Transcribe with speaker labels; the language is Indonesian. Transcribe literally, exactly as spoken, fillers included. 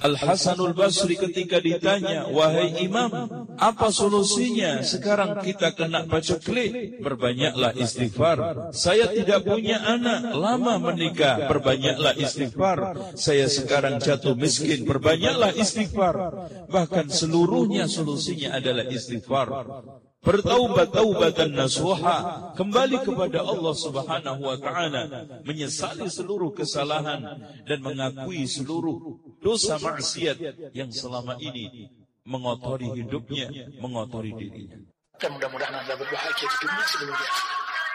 Speaker 1: Al-Hasanul Basri ketika ditanya, wahai imam, apa solusinya? Sekarang kita kena paceklik, perbanyaklah istighfar. Saya tidak punya anak, lama menikah, perbanyaklah istighfar. Saya sekarang jatuh miskin, perbanyaklah istighfar. Bahkan seluruhnya solusinya adalah istighfar. Bertaubat taubatan nasuha, kembali kepada Allah Subhanahu wa taala, menyesali seluruh kesalahan dan mengakui seluruh dosa maksiat yang selama ini mengotori hidupnya, mengotori dirinya.
Speaker 2: Dan mudah-mudahan Anda berbahagia di dunia sebelum di akhirat.